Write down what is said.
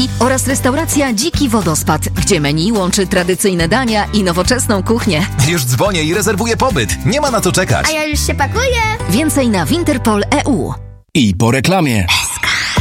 Wielki oraz restauracja Dziki Wodospad, gdzie menu łączy tradycyjne dania i nowoczesną kuchnię. Już dzwonię i rezerwuję pobyt. Nie ma na co czekać. A ja już się pakuję. Więcej na Winterpol.eu. I po reklamie.